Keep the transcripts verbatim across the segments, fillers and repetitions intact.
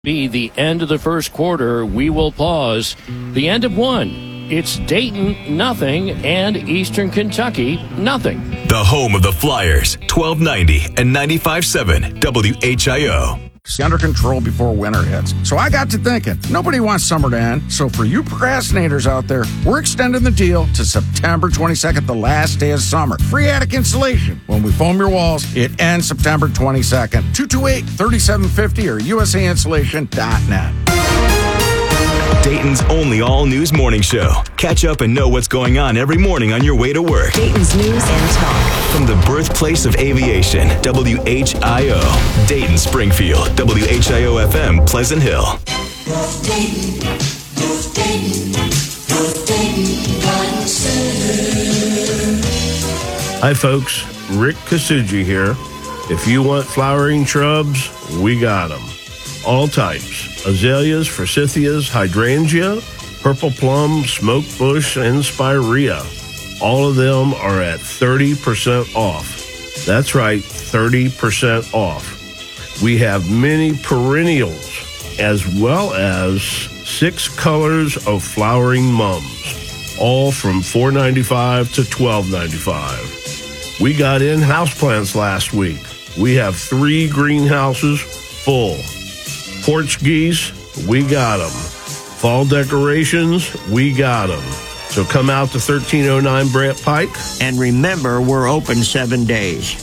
Be the end of the first quarter. We will pause. The end of one. It's Dayton, nothing, and Eastern Kentucky, nothing. The home of the Flyers, twelve ninety and ninety-five point seven W H I O. Under control before winter hits. So I got to thinking, nobody wants summer to end. So for you procrastinators out there, we're extending the deal to September twenty-second, the last day of summer. Free attic insulation. When we foam your walls, it ends September twenty-second. two two eight, three seven five zero or U S A insulation dot net. Dayton's only all-news morning show. Catch up and know what's going on every morning on your way to work. Dayton's News and Talk. From the birthplace of aviation, W H I O. Dayton, Springfield, W H I O F M, Pleasant Hill. North Dayton, North Dayton, North Dayton Garden Center. Hi, folks. Rick Kasuji here. If you want flowering shrubs, we got them. All types. Azaleas, forsythias, hydrangea, purple plum, smoke bush, and spirea. All of them are at thirty percent off. That's right, thirty percent off. We have many perennials as well as six colors of flowering mums, all from four ninety-five to twelve ninety-five. We got in houseplants last week. We have three greenhouses full. Portuguese, we got them. Fall decorations, we got them. So come out to thirteen oh nine Brant Pike. And remember, we're open seven days.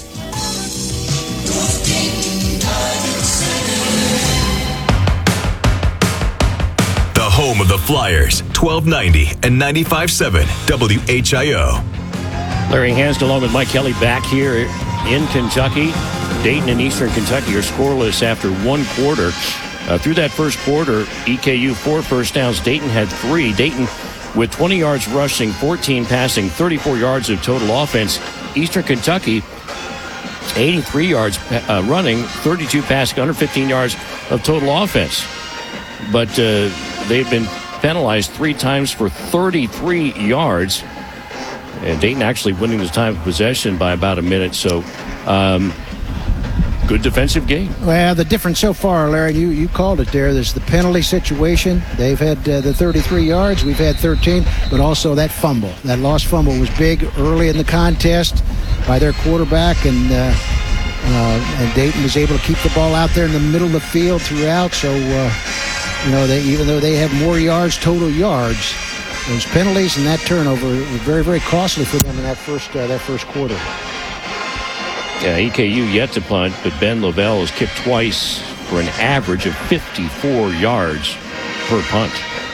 The home of the Flyers, twelve ninety and ninety-five point seven W H I O. Larry Hansden along with Mike Kelly back here in Kentucky. Dayton and Eastern Kentucky are scoreless after one quarter. Uh, through that first quarter, E K U four first downs. Dayton had three. Dayton with twenty yards rushing, fourteen passing, thirty-four yards of total offense. Eastern Kentucky, eighty-three yards uh, running, thirty-two passing, under fifteen yards of total offense. But uh, they've been penalized three times for thirty-three yards. And Dayton actually winning the time of possession by about a minute. So, um, good defensive game. Well, the difference so far, Larry, you, you called it there. There's the penalty situation. They've had uh, the thirty-three yards. We've had thirteen. But also that fumble. That lost fumble was big early in the contest by their quarterback. And, uh, uh, and Dayton was able to keep the ball out there in the middle of the field throughout. So, uh, you know, they, even though they have more yards, total yards, those penalties and that turnover were very, very costly for them in that first uh, that first quarter. Yeah, E K U yet to punt, but Ben Lavelle has kicked twice for an average of fifty-four yards per punt.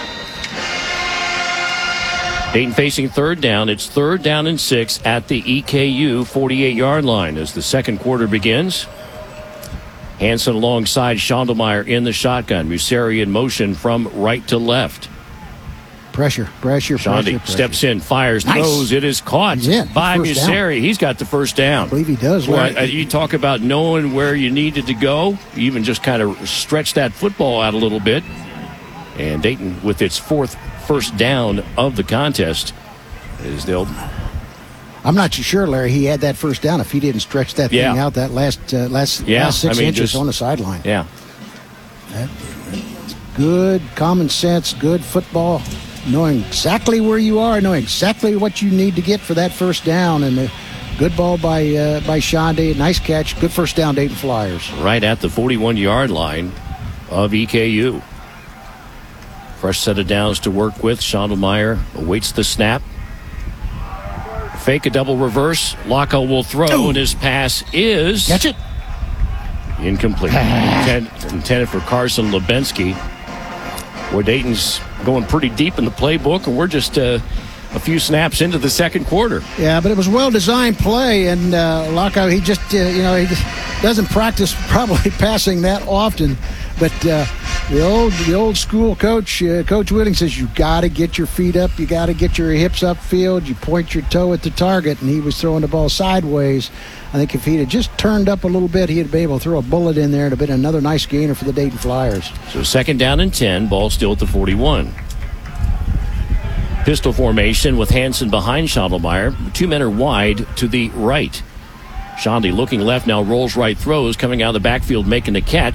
Dayton facing third down. It's third down and six at the E K U forty-eight-yard line as the second quarter begins. Hansen alongside Schondelmeyer in the shotgun. Museri in motion from right to left. Pressure, pressure, Shondi pressure, pressure. steps in, fires, Nice. throws. It is caught Yeah, by first down. Museri. He's got the first down. I believe he does. Well, Larry. uh, you talk about knowing where you needed to go. You even just kind of stretch that football out a little bit. And Dayton, with its fourth first down of the contest, is they'll. I'm not too sure, Larry. He had that first down if he didn't stretch that Yeah. thing out that last uh, last, Yeah, last six I mean, inches just- on the sideline. Yeah. That, that's good common sense, good football, knowing exactly where you are, knowing exactly what you need to get for that first down, and a good ball by uh, by Shondi. Nice catch, good first down, Dayton Flyers. Right at the forty-one-yard line of E K U. Fresh set of downs to work with. Schondelmeyer awaits the snap. Fake a double reverse. Locko will throw, Ooh. and his pass is Catch it. incomplete. Intent, intended for Carson Lubensky. Where Dayton's going pretty deep in the playbook, and we're just uh, a few snaps into the second quarter. Yeah, but it was a well-designed play, and uh, Lockout, he just, uh, you know, he just doesn't practice probably passing that often. But uh, the old the old school coach, uh, Coach Whitting, says you got to get your feet up, you got to get your hips upfield, you point your toe at the target, and he was throwing the ball sideways. I think if he'd have just turned up a little bit, he'd be able to throw a bullet in there and have been another nice gainer for the Dayton Flyers. So second down and ten, ball still at the forty-one. Pistol formation with Hansen behind Schondelmeyer. Two men are wide to the right. Shondi looking left now, rolls right, throws, coming out of the backfield, making the catch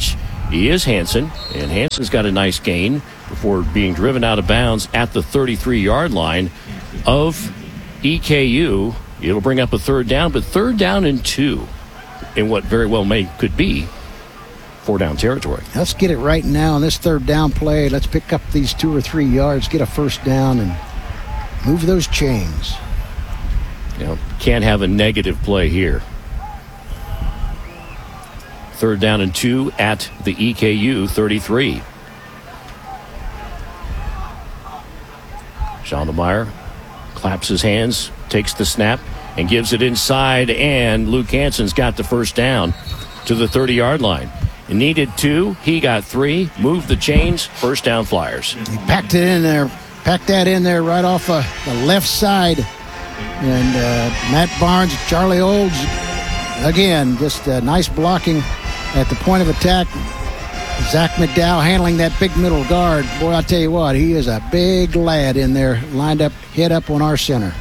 He is Hansen, and Hansen's got a nice gain before being driven out of bounds at the thirty-three-yard line of E K U. It'll bring up a third down, but third down and two in what very well may could be four-down territory. Let's get it right now on this third down play. Let's pick up these two or three yards, get a first down, and move those chains. You know, can't have a negative play here. Third down and two at the E K U thirty-three. Schandelmeyer claps his hands, takes the snap, and gives it inside, and Luke Hansen's got the first down to the thirty-yard line. He needed two, he got three, moved the chains, first down Flyers. He packed it in there, packed that in there right off uh, the left side. And uh, Matt Barnes, Charlie Olds, again, just uh, nice blocking at the point of attack. Zach McDowell handling that big middle guard. Boy, I'll tell you what, he is a big lad in there, lined up, head up on our center.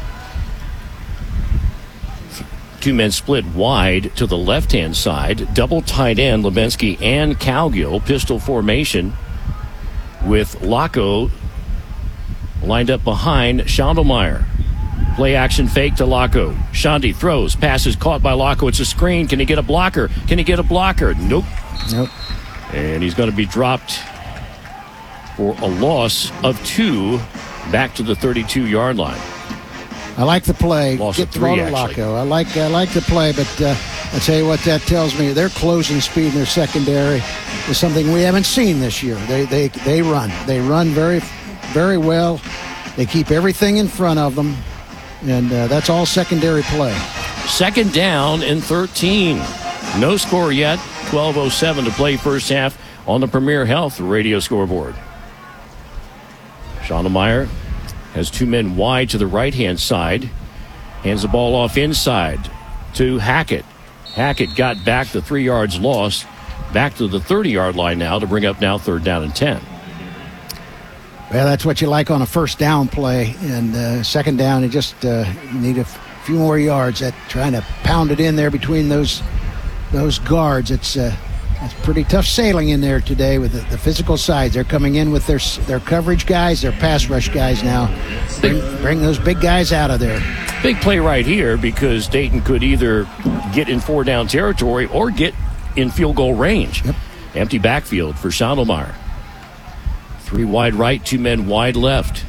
Two men split wide to the left-hand side. Double tight end, Lebensky and Cowgill. Pistol formation with Laco lined up behind Schandelmeyer. Play action fake to Laco. Shandy throws. Passes caught by Laco. It's a screen. Can he get a blocker? Can he get a blocker? Nope. Nope. And he's going to be dropped for a loss of two back to the thirty-two-yard line. I like the play. Loss Get of three, thrown to Laco. I like I like the play, but uh, I tell you what that tells me. Their closing speed in their secondary is something we haven't seen this year. They they they run. They run very very well. They keep everything in front of them, and uh, that's all secondary play. Second down and thirteen. No score yet. twelve oh seven to play first half on the Premier Health radio scoreboard. Schandelmeyer has two men wide to the right-hand side. Hands the ball off inside to Hackett. Hackett got back the three yards lost. Back to the thirty-yard line now to bring up now third down and ten. Well, that's what you like on a first down play. And uh, second down, you just uh, need a f- few more yards. At trying to pound it in there between those those guards. It's uh, it's pretty tough sailing in there today with the, the physical sides. They're coming in with their their coverage guys, their pass rush guys now. Bring, bring those big guys out of there. Big play right here because Dayton could either get in four down territory or get in field goal range. Yep. Empty backfield for Schandelmeyer. Three wide right, two men wide left.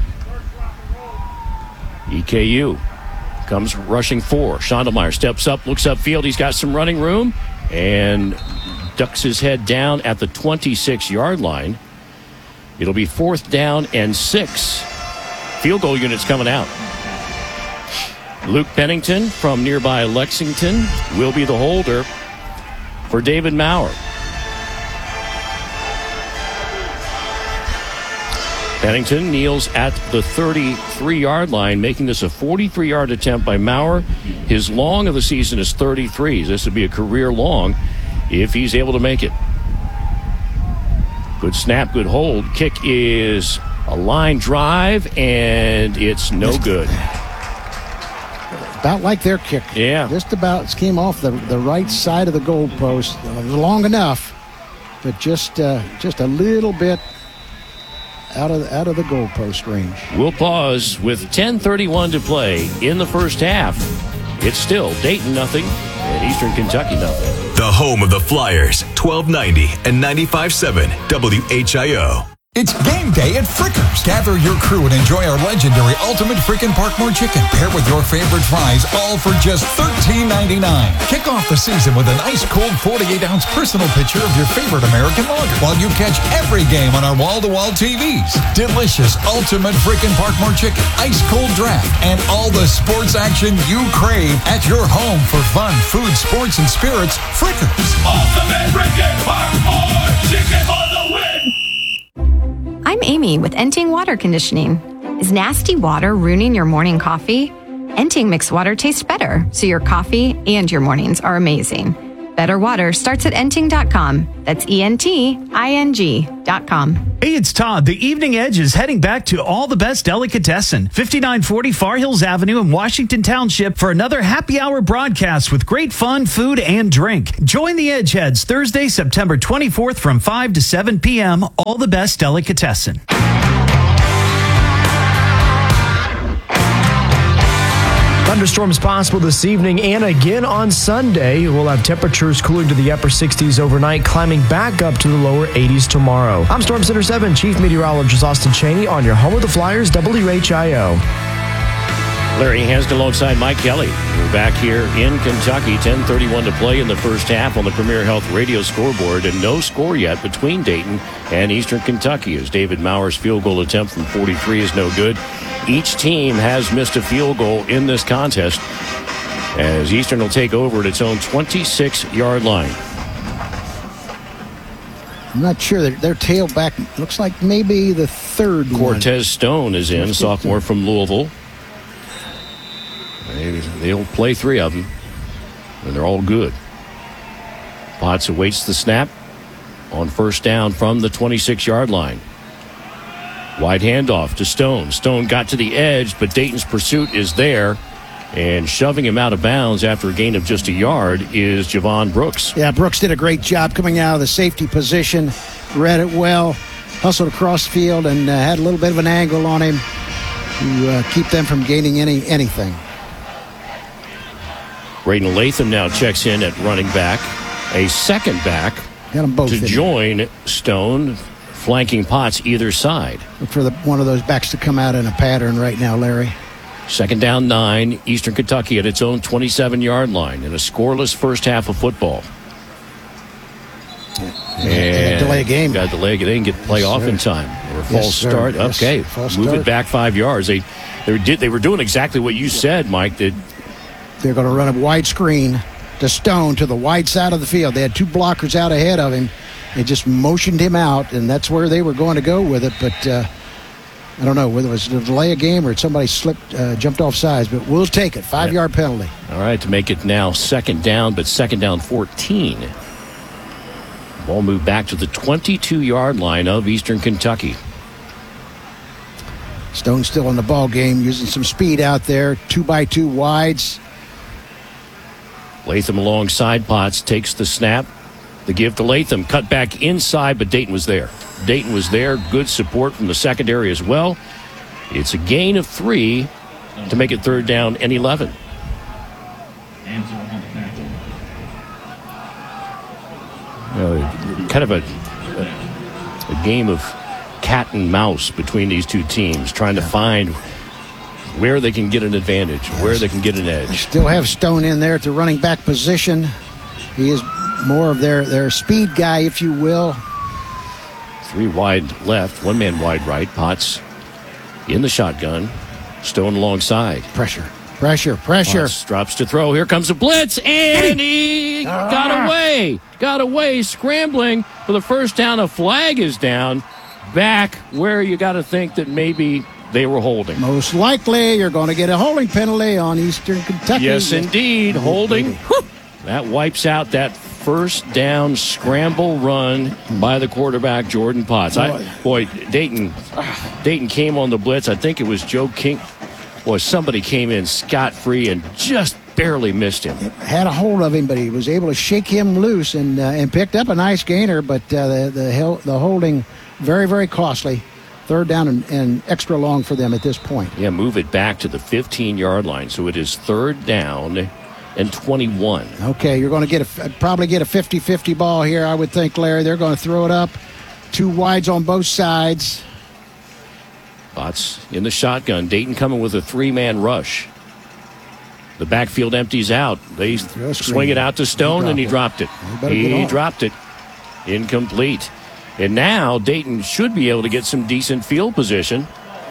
E K U comes rushing four. Schandelmeyer steps up, looks upfield. He's got some running room and ducks his head down at the twenty-six-yard line. It'll be fourth down and six. Field goal units coming out. Luke Pennington from nearby Lexington will be the holder for David Maurer. Pennington kneels at the thirty-three-yard line, making this a forty-three-yard attempt by Maurer. His long of the season is thirty-three. This would be a career long if he's able to make it. Good snap, good hold. Kick is a line drive, and it's no good. About like their kick. Yeah. Just about came off the, the right side of the goalpost. It was long enough, but just uh, just a little bit out of out of the goalpost range. We'll pause with ten thirty-one to play in the first half. It's still Dayton nothing and Eastern Kentucky nothing. The home of the Flyers, twelve ninety and ninety-five point seven W H I O. It's game day at Frickers. Gather your crew and enjoy our legendary Ultimate Frickin' Parkmore Chicken, paired with your favorite fries, all for just thirteen ninety-nine. Kick off the season with an ice cold forty-eight ounce personal picture of your favorite American lager, while you catch every game on our wall-to-wall T Vs. Delicious Ultimate Frickin' Parkmore Chicken, ice cold draft, and all the sports action you crave at your home for fun, food, sports, and spirits. Frickers. Ultimate Frickin' Parkmore Chicken for the win! I'm Amy with Enting Water Conditioning. Is nasty water ruining your morning coffee? Enting mixed water tastes better, so your coffee and your mornings are amazing. Better water starts at enting dot com. That's E N T I N G. dot com. Hey, it's Todd. The Evening Edge is heading back to All the Best Delicatessen, fifty-nine forty Far Hills Avenue in Washington Township for another happy hour broadcast with great fun, food, and drink. Join the Edgeheads Thursday, September twenty-fourth from five to seven p.m. All the Best Delicatessen. Thunderstorms possible this evening and again on Sunday. We'll have temperatures cooling to the upper sixties overnight, climbing back up to the lower eighties tomorrow. I'm Storm Center seven Chief Meteorologist Austin Cheney on your home of the Flyers, W H I O. Larry Hansden alongside Mike Kelly. We're back here in Kentucky. ten thirty-one to play in the first half on the Premier Health Radio scoreboard, and no score yet between Dayton and Eastern Kentucky as David Mauer's field goal attempt from forty-three is no good. Each team has missed a field goal in this contest as Eastern will take over at its own twenty-six-yard line. I'm not sure. Their, their tailback looks like maybe the third one. Cortez Stone is in, sophomore from Louisville. They'll play three of them, and they're all good. Potts awaits the snap on first down from the twenty-six-yard line. Wide handoff to Stone. Stone got to the edge, but Dayton's pursuit is there. And shoving him out of bounds after a gain of just a yard is Javon Brooks. Yeah, Brooks did a great job coming out of the safety position. Read it well. Hustled across the field and uh, had a little bit of an angle on him to uh, keep them from gaining any anything. Braden Latham now checks in at running back. A second back Got them both to in join there. Stone, flanking Potts either side. Look for the, one of those backs to come out in a pattern right now, Larry. Second down, nine. Eastern Kentucky at its own twenty-seven-yard line in a scoreless first half of football. Yeah. And delay a game. Got to delay. They didn't get play yes, off sir. in time. Or a yes, false sir. start. Yes. Okay, false move start. it back five yards. They they did they were doing exactly what you said, Mike. That they're going to run a wide screen to Stone to the wide side of the field. They had two blockers out ahead of him. They just motioned him out, and that's where they were going to go with it. But uh, I don't know whether it was to delay a game or somebody slipped, uh, jumped off sides. But we'll take it. Five-yard yeah. penalty. All right, to make it now second down, but second down fourteen. Ball moved back to the twenty-two-yard line of Eastern Kentucky. Stone still in the ball game, using some speed out there. Two by two wides. Latham alongside Potts takes the snap. The give to Latham. Cut back inside, but Dayton was there. Dayton was there. Good support from the secondary as well. It's a gain of three to make it third down and eleven. Uh, kind of a, a, a game of cat and mouse between these two teams, trying to find where they can get an advantage, where they can get an edge. Still have Stone in there at the running back position. He is more of their, their speed guy, if you will. Three wide left, one man wide right. Potts in the shotgun. Stone alongside. Pressure, pressure, pressure. Potts drops to throw. Here comes a blitz, and he ah. got away. Got away, scrambling for the first down. A flag is down. Back where you got to think that maybe they were holding. Most likely you're going to get a holding penalty on Eastern Kentucky. Yes, indeed. Holding. That wipes out that first down scramble run by the quarterback, Jordan Potts. I, boy, Dayton Dayton came on the blitz. I think it was Joe King. Boy, somebody came in scot-free and just barely missed him. Had a hold of him, but he was able to shake him loose and uh, and picked up a nice gainer, but uh, the, the, the holding very, very costly. Third down and, and extra long for them at this point. Yeah, move it back to the fifteen-yard line. So it is third down and twenty-one. Okay, you're going to get a, probably get a fifty-fifty ball here, I would think, Larry. They're going to throw it up. Two wides on both sides. Potts in the shotgun. Dayton coming with a three-man rush. The backfield empties out. They swing it out to Stone, and he dropped it. He dropped it. Incomplete. And now Dayton should be able to get some decent field position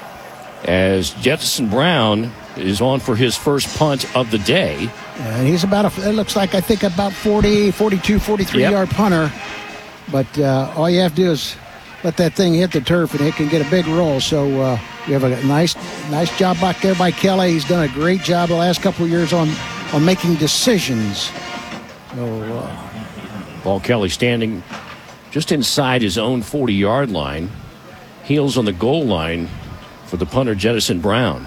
as Jefferson Brown is on for his first punt of the day. And he's about, a, it looks like, I think, about forty, forty-two, forty-three-yard yep. punter. But uh, all you have to do is let that thing hit the turf, and it can get a big roll. So uh, you have a nice nice job back there by Kelly. He's done a great job the last couple of years on, on making decisions. So, uh, Paul Kelly standing just inside his own forty-yard line. Heels on the goal line for the punter, Jennison Brown.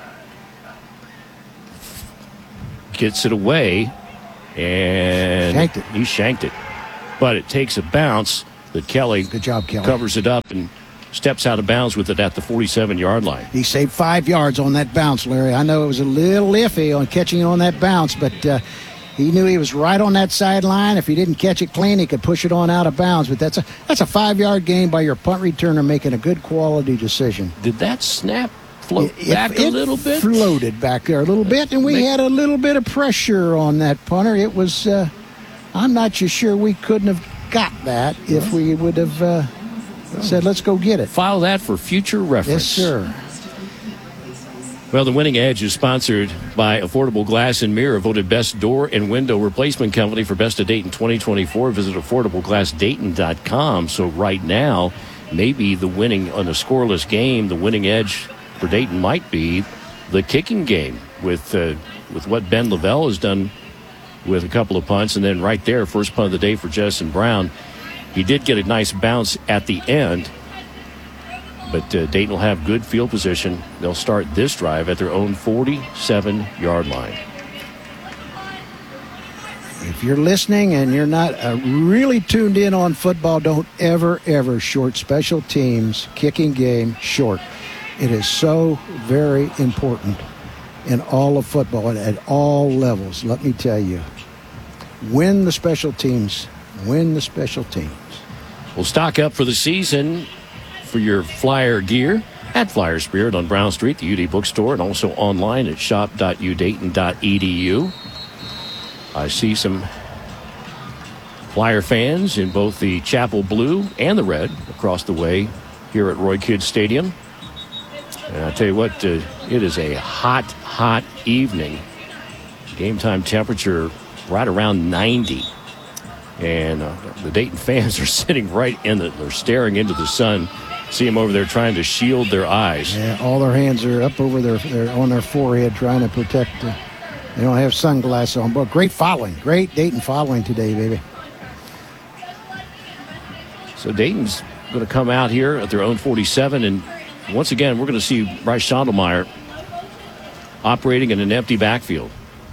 Gets it away, and shanked it. he shanked it. But it takes a bounce that Kelly, Good job, Kelly. covers it up and steps out of bounds with it at the forty-seven-yard line. He saved five yards on that bounce, Larry. I know it was a little iffy on catching it on that bounce, but uh, he knew he was right on that sideline. If he didn't catch it clean, he could push it on out of bounds. But that's a that's a five-yard gain by your punt returner making a good quality decision. Did that snap float It- back it a little bit? floated back there a little bit, and we Make- had a little bit of pressure on that punter. It was, uh, I'm not too sure we couldn't have got that if we would have uh, said, let's go get it. File that for future reference. Yes, sir. Well, the Winning Edge is sponsored by Affordable Glass and Mirror, voted best door and window replacement company for Best of Dayton twenty twenty-four. Visit affordable glass dayton dot com. So right now, maybe the winning on a scoreless game, the winning edge for Dayton might be the kicking game with uh, with what Ben Lavelle has done with a couple of punts. And then right there, first punt of the day for Jennison Brown. He did get a nice bounce at the end, but uh, Dayton will have good field position. They'll start this drive at their own forty-seven-yard line. If you're listening and you're not uh, really tuned in on football, don't ever, ever short special teams, kicking game, short. It is so very important in all of football and at all levels, let me tell you. Win the special teams. Win the special teams. We'll stock up for the season for your Flyer gear at Flyer Spirit on Brown Street, the U D bookstore, and also online at shop dot u dayton dot e d u. I see some Flyer fans in both the Chapel Blue and the Red across the way here at Roy Kidd Stadium. And I tell you what, uh, it is a hot, hot evening. Game time temperature right around ninety. And uh, the Dayton fans are sitting right in the, they're staring into the sun. See them over there trying to shield their eyes. Yeah, all their hands are up over their, their on their forehead trying to protect. Uh, they don't have sunglasses on. But great following. Great Dayton following today, baby. So Dayton's going to come out here at their own forty-seven. And once again, we're going to see Bryce Schondelmeyer operating in an empty backfield.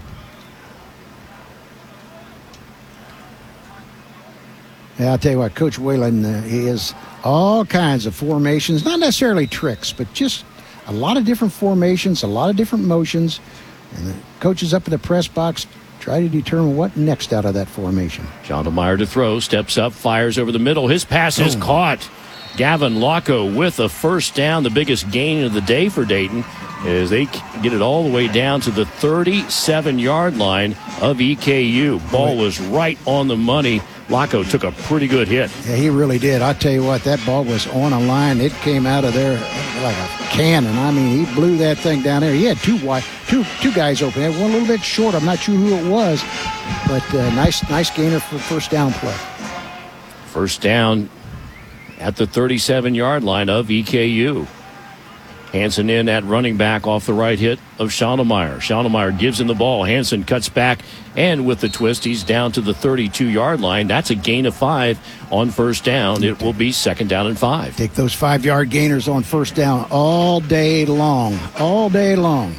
Yeah, I'll tell you what, Coach Whalen, uh, he has all kinds of formations, not necessarily tricks, but just a lot of different formations, a lot of different motions. And the coaches up in the press box try to determine what next out of that formation. Schondelmeyer to throw, steps up, fires over the middle. His pass is Oh. caught. Gavin Locko with a first down, the biggest gain of the day for Dayton, as they get it all the way down to the thirty-seven-yard line of E K U. Ball was right on the money. Locko took a pretty good hit. Yeah, he really did. I'll tell you what, that ball was on a line. It came out of there like a cannon. I mean, he blew that thing down there. He had two wide, two two guys open. He had one a little bit short. I'm not sure who it was, but uh, nice nice gainer for first down play. First down at the thirty-seven-yard line of E K U. Hansen in at running back off the right hit of Schondelmeyer. Schondelmeyer gives him the ball. Hansen cuts back, and with the twist, he's down to the thirty-two-yard line. That's a gain of five on first down. It will be second down and five. Take those five-yard gainers on first down all day long. All day long.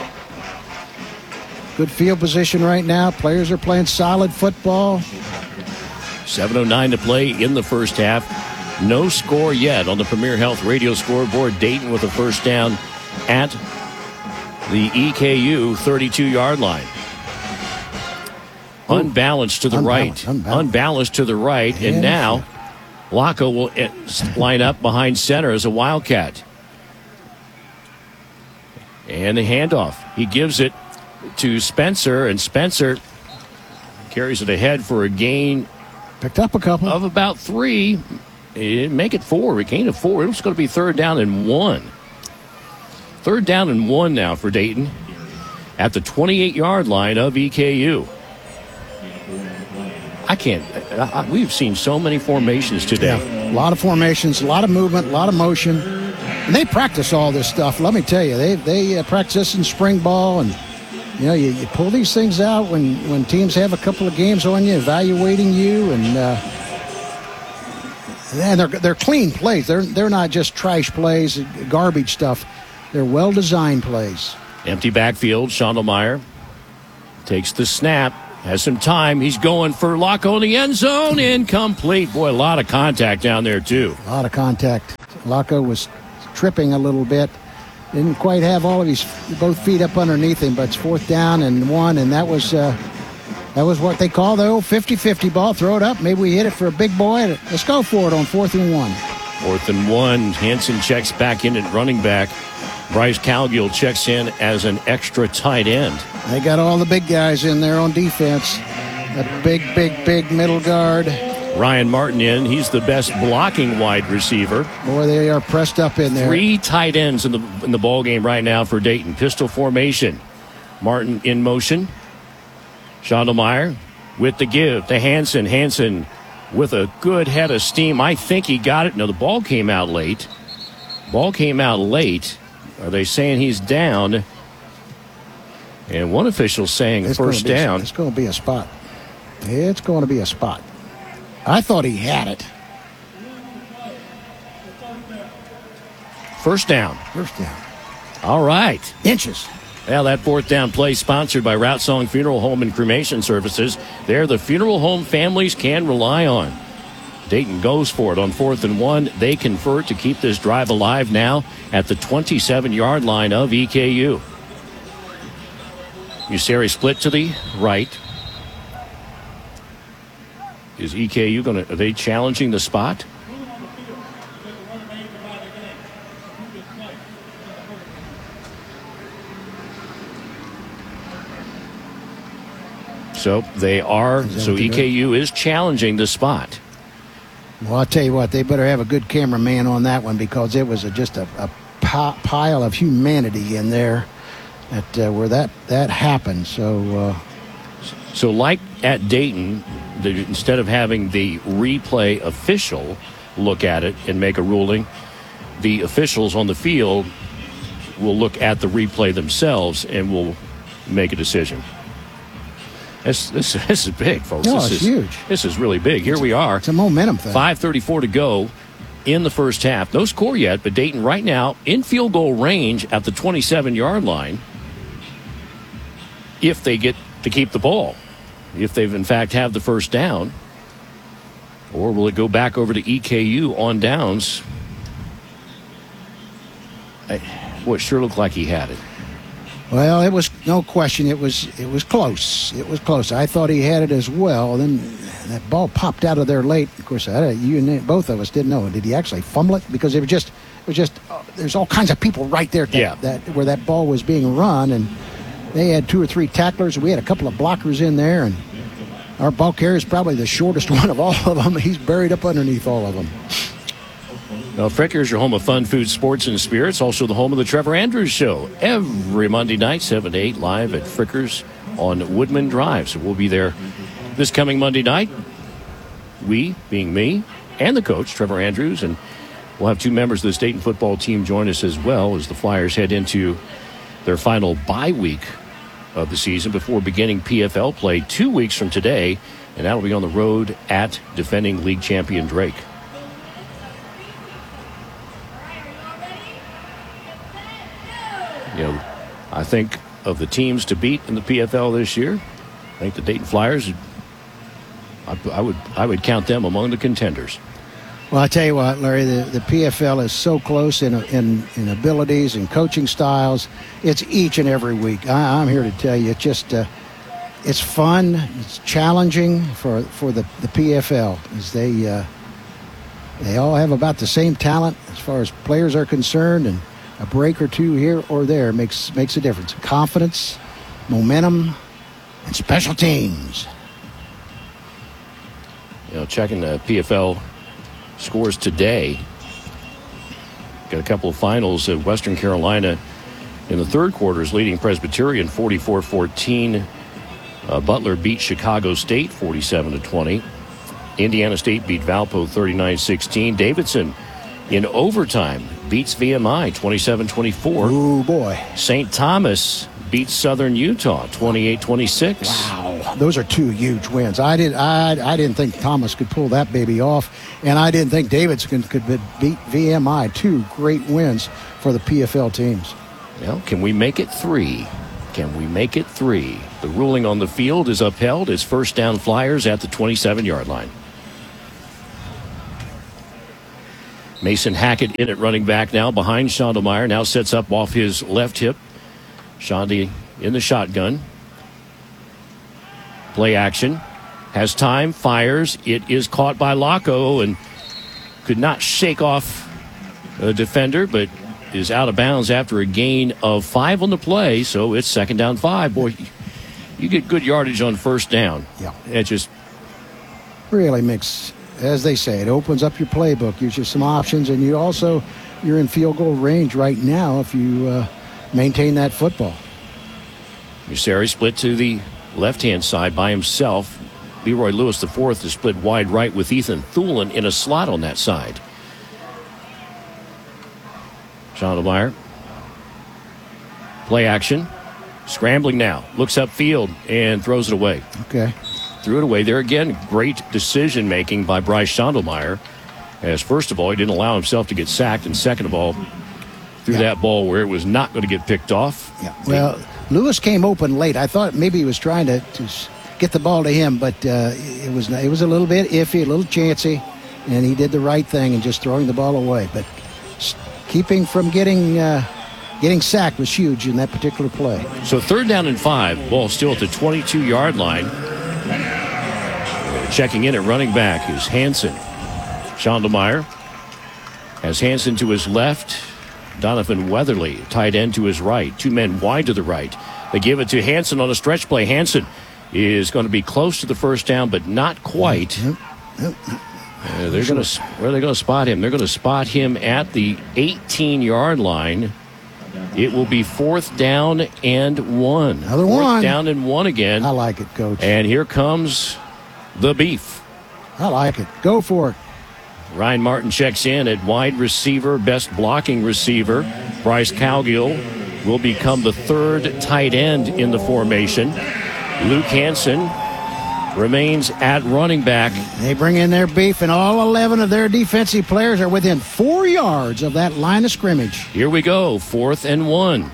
Good field position right now. Players are playing solid football. seven oh nine to play in the first half. No score yet on the Premier Health radio scoreboard. Dayton with a first down at the E K U thirty-two-yard line. Ooh. Unbalanced to the Unbalanced, right. unbalanced. Unbalanced to the right. And And- now Locko will eh, line up behind center as a Wildcat. And the handoff. He gives it to Spencer, and Spencer carries it ahead for a gain Picked up a couple. of about three. He didn't make it four. It gained a four. It was going to be third down and one. Third down and one now for Dayton at the twenty-eight-yard line of E K U. I can't. I, I, we've seen so many formations today. Yeah, a lot of formations, a lot of movement, a lot of motion. And they practice all this stuff. Let me tell you, they they uh, practice this in spring ball, and you know you, you pull these things out when when teams have a couple of games on you, evaluating you, and uh, And they're they're clean plays. They're they're not just trash plays, garbage stuff. They're well-designed plays. Empty backfield. Schondelmeyer takes the snap. Has some time. He's going for Laco in the end zone. Incomplete. Boy, a lot of contact down there, too. A lot of contact. Laco was tripping a little bit. Didn't quite have all of his both feet up underneath him, but it's fourth down and one, and that was uh, that was what they call the old fifty-fifty ball. Throw it up. Maybe we hit it for a big boy. Let's go for it on fourth and one. Fourth and one. Hansen checks back in at running back. Bryce Calgill checks in as an extra tight end. They got all the big guys in there on defense. That big, big, big middle guard. Ryan Martin in. He's the best blocking wide receiver. Boy, they are pressed up in there. Three tight ends in the in the ball game right now for Dayton. Pistol formation. Martin in motion. Schondelmeyer with the give to Hansen. Hansen with a good head of steam. I think he got it. No, the ball came out late. Ball came out late. Are they saying he's down? And one official saying it's first down. A, it's going to be a spot. It's going to be a spot. I thought he had it. First down. First down. All right. Inches. Well, that fourth down play sponsored by Route Song Funeral Home and Cremation Services. They're the funeral home families can rely on. Dayton goes for it on fourth and one. They convert to keep this drive alive now at the twenty-seven-yard line of E K U. Useri split to the right. Is E K U going to, are they challenging the spot? So they are, so E K U is challenging the spot. Well, I'll tell you what, they better have a good cameraman on that one because it was a, just a, a pile of humanity in there at uh, where that, that happened. So, uh, so like at Dayton, the, instead of having the replay official look at it and make a ruling, the officials on the field will look at the replay themselves and will make a decision. This, this, this is big, folks. No, this it's is huge. This is really big. Here we are. It's a momentum thing. five thirty-four to go in the first half. No score yet, but Dayton right now in field goal range at the twenty-seven-yard line if they get to keep the ball. If they've, in fact, have the first down. Or will it go back over to E K U on downs? I, well, it sure looked like he had it. Well, it was no question. It was it was close. It was close. I thought he had it as well. Then that ball popped out of there late. Of course, I, you and both of us didn't know. Did he actually fumble it? Because it was just it was just uh, there's all kinds of people right there. That, yeah. that where that ball was being run, and they had two or three tacklers. We had a couple of blockers in there, and our ball carrier is probably the shortest one of all of them. He's buried up underneath all of them. Now, Frickers, your home of fun, food, sports, and spirits. Also the home of the Trevor Andrews Show. Every Monday night, seven to eight, live at Frickers on Woodman Drive. So we'll be there this coming Monday night. We, being me, and the coach, Trevor Andrews. And we'll have two members of the Dayton football team join us as well as the Flyers head into their final bye week of the season before beginning P F L play two weeks from today. And that'll be on the road at defending league champion Drake. You know, I think of the teams to beat in the P F L this year, I think the Dayton Flyers, I, I would I would count them among the contenders. Well, I tell you what, Larry, the, the P F L is so close in, in in abilities and coaching styles. It's each and every week. I, I'm here to tell you, it's just uh, it's fun, it's challenging for for the, the P F L as they uh, they all have about the same talent as far as players are concerned, and a break or two here or there makes makes a difference. Confidence, momentum, and special teams. You know, checking the P F L scores today. Got a couple of finals. Uh, Western Carolina in the third quarter is leading Presbyterian forty-four fourteen. Uh, Butler beat Chicago State forty-seven to twenty. Indiana State beat Valpo thirty-nine sixteen. Davidson in overtime beats V M I twenty-seven twenty-four. Ooh, boy. Saint Thomas beats Southern Utah twenty-eight twenty-six. Wow. those are two huge wins. I did I I didn't think Thomas could pull that baby off, and I didn't think Davidson could beat V M I. Two great wins for the P F L teams. Well, can we make it three? Can we make it three? The ruling on the field is upheld as first down Flyers at the twenty-seven-yard line. Mason Hackett in at running back now behind Schondelmeyer. Now sets up off his left hip. Shondi in the shotgun. Play action. Has time. Fires. It is caught by Laco and could not shake off a defender, but is out of bounds after a gain of five on the play. So it's second down five. Boy, you get good yardage on first down. Yeah. It just really makes, as they say, it opens up your playbook, gives you some options, and you also, you're in field goal range right now if you uh, maintain that football. Museri split to the left-hand side by himself. Leroy Lewis the fourth is split wide right with Ethan Thulin in a slot on that side. Schondelmeyer. Play action. Scrambling now. Looks upfield and throws it away. Okay. Threw it away there again. Great decision making by Bryce Schondelmeyer. As first of all, he didn't allow himself to get sacked, and second of all, threw yeah. that ball where it was not going to get picked off. Yeah. Well, Lewis came open late. I thought maybe he was trying to, to get the ball to him, but uh, it was it was a little bit iffy, a little chancy, and he did the right thing in just throwing the ball away. But keeping from getting uh, getting sacked was huge in that particular play. So third down and five. Ball still at the twenty-two-yard line. Checking in at running back is Hansen. Schondelmeyer has Hansen to his left. Donovan Weatherly, tight end, to his right. Two men wide to the right. They give it to Hansen on a stretch play. Hansen is going to be close to the first down, but not quite. Yep. Yep. Uh, they're going to. Where are they going to spot him? They're going to spot him at the eighteen-yard line. It will be fourth down and one. Another fourth one. down and one again. I like it, Coach. And here comes the beef. I like it. Go for it. Ryan Martin checks in at wide receiver, best blocking receiver. Bryce Cowgill will become the third tight end in the formation. Luke Hansen remains at running back. They bring in their beef, and all eleven of their defensive players are within four yards of that line of scrimmage. Here we go, fourth and one.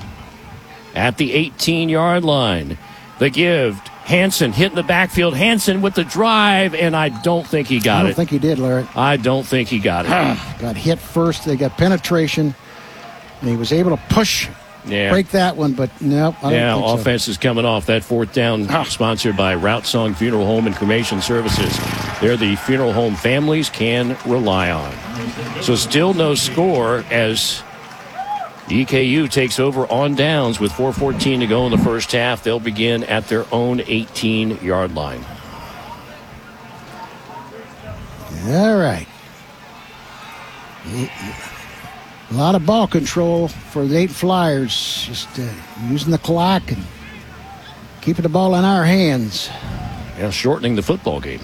At the eighteen-yard line, the give. Hansen hitting the backfield. Hansen with the drive, and I don't think he got it. I don't it. think he did, Larry. I don't think he got it. Got hit first. They got penetration, and he was able to push, yeah. break that one, but nope. I don't yeah, think offense so. is coming off. That fourth down sponsored by Route Song Funeral Home and Cremation Services. They're the funeral home families can rely on. So still no score as E K U takes over on downs with four fourteen to go in the first half. They'll begin at their own eighteen-yard line. All right. A lot of ball control for the eight Flyers. Just uh, using the clock and keeping the ball in our hands. Yeah, shortening the football game.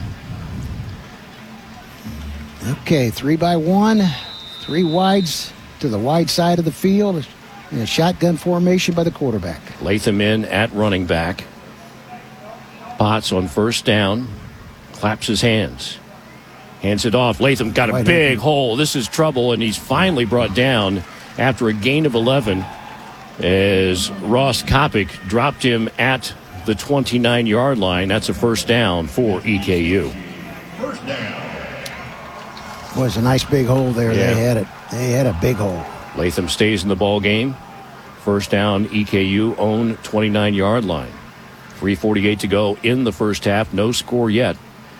Okay, three by one. Three wides to the wide side of the field. In a shotgun formation by the quarterback. Latham in at running back. Potts on first down. Claps his hands. Hands it off. Latham got a Wide big open. hole. This is trouble, and he's finally brought down after a gain of eleven as Ross Kopic dropped him at the twenty-nine-yard line. That's a first down for E K U. First down. Was a nice big hole there. Yeah. They had it. They had a big hole. Latham stays in the ball game. First down, E K U own twenty-nine-yard line. three forty-eight to go in the first half. No score yet.